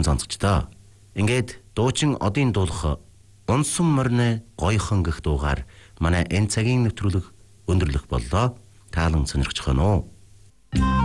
сайхан зонцгчдоо. Ингээд дуучин одын дуулах унсан морны гойхон гэх дуугаар манай энэ цагийн нэвтрүүлэг өндөрлөх боллоо. Таалан сонирхож байна уу?